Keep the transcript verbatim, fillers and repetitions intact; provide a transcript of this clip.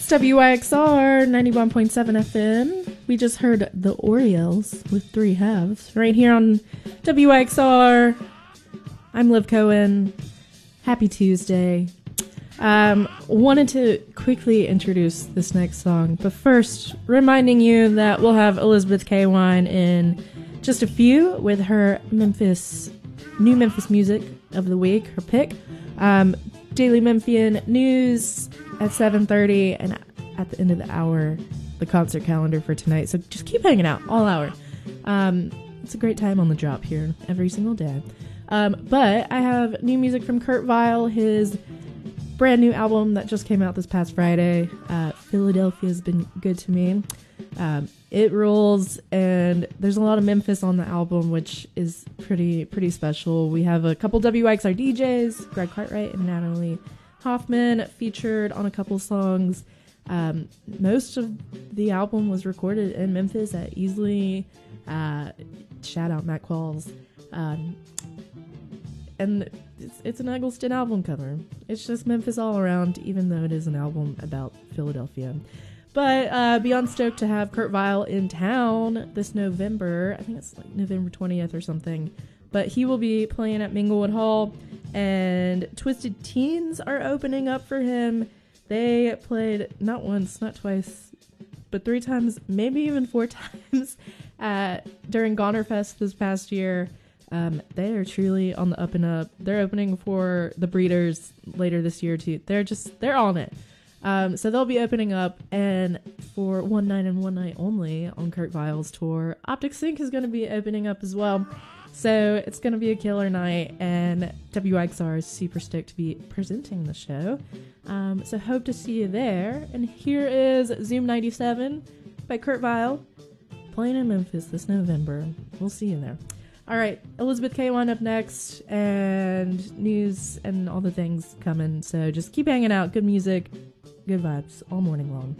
W Y X R ninety-one point seven F M. We just heard the Orioles with Three Halves right here on W Y X R. I'm Liv Cohen. Happy Tuesday. Um, wanted to quickly introduce this next song, but first, reminding you that we'll have Elizabeth K. Wine in just a few with her Memphis, new Memphis music of the week, her pick. Um, Daily Memphian news at seven thirty, and at the end of the hour, the concert calendar for tonight. So just keep hanging out all hour. Um, it's a great time on the drop here every single day. Um, but I have new music from Kurt Vile, his brand new album that just came out this past Friday. Uh, Philadelphia's been good to me. Um, it rules, and there's a lot of Memphis on the album, which is pretty pretty special. We have a couple W X R D Js, Greg Cartwright and Natalie Hoffman, featured on a couple songs. Um, most of the album was recorded in Memphis at Easley. Uh, shout out Matt Qualls. Um, and it's, it's an Eggleston album cover. It's just Memphis all around, even though it is an album about Philadelphia. But uh, beyond stoked to have Kurt Vile in town this November. I think it's like November twentieth or something. But he will be playing at Minglewood Hall, and Twisted Teens are opening up for him. They played not once, not twice, but three times, maybe even four times uh, during Goner Fest this past year. Um, they are truly on the up and up. They're opening for the Breeders later this year too. They're just, they're on it. Um, so they'll be opening up, and for one night and one night only on Kurt Vile's tour, Optic Sync is going to be opening up as well. So it's going to be a killer night, and W X R is super stoked to be presenting the show. Um, so hope to see you there. And here is Zoom ninety-seven by Kurt Vile, playing in Memphis this November. We'll see you there. All right, Elizabeth K. Wine up next, and news and all the things coming. So just keep hanging out. Good music, good vibes all morning long.